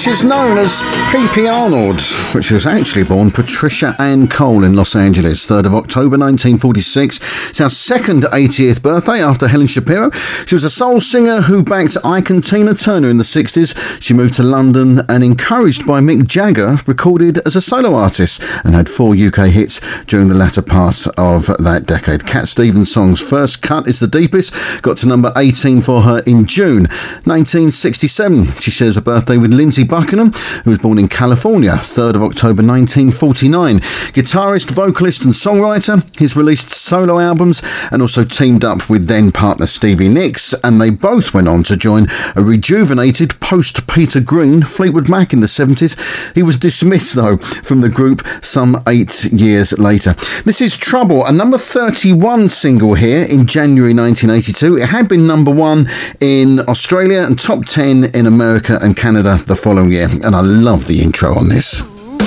She's known as P.P. Arnold, but she was actually born Patricia Ann Cole in Los Angeles, 3rd of October 1946. It's our second 80th birthday after Helen Shapiro. She was a soul singer who backed Ike and Tina Turner in the 60s. She moved to London and, encouraged by Mick Jagger, recorded as a solo artist and had 4 UK hits during the latter part of that decade. Cat Stevens' song's First Cut is the deepest, got to number 18 for her in June 1967. She shares a birthday with Lindsey Buckingham, who was born in California, 3rd of October 1949. Guitarist, vocalist and songwriter. He's released solo albums and also teamed up with then partner Stevie Nicks, and they both went on to join a rejuvenated post-Peter Green Fleetwood Mac in the 70s. He was dismissed, though, from the group some 8 years later. This is Trouble, a number 31 single here in January 1982. It had been number 1 in Australia and top 10 in America and Canada the following year, and I love the intro on this.